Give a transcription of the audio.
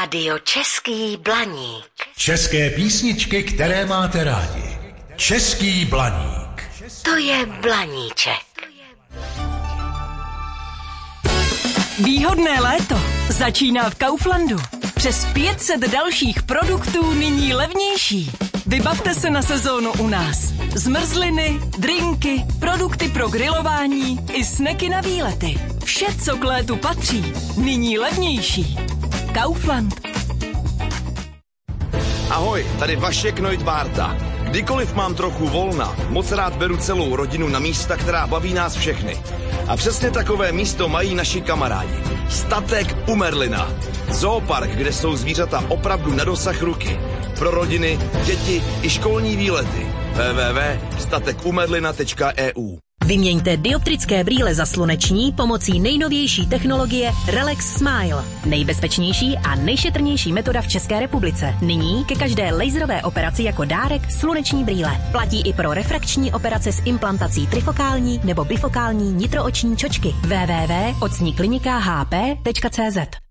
Rádio Český Blaník. České písničky, které máte rádi. Český Blaník. To je Blaníček. Výhodné léto začíná v Kauflandu. Přes 500 dalších produktů nyní levnější. Vybavte se na sezónu u nás. Zmrzliny, drinky, produkty pro grilování i sneky na výlety. Vše, co k létu patří, nyní levnější. Kaufland. Ahoj, tady Vašek Neudbárta. Kdykoliv mám trochu volna, moc rád beru celou rodinu na místa, která baví nás všechny. A přesně takové místo mají naši kamarádi. Statek u Merlina. Zoopark, kde jsou zvířata opravdu na dosah ruky. Pro rodiny, děti i školní výlety. www.statekumerlina.eu. Vyměňte dioptrické brýle za sluneční pomocí nejnovější technologie Relax Smile. Nejbezpečnější a nejšetrnější metoda v České republice. Nyní ke každé laserové operaci jako dárek sluneční brýle. Platí i pro refrakční operace s implantací trifokální nebo bifokální nitrooční čočky. www.ocniklinika.hp.cz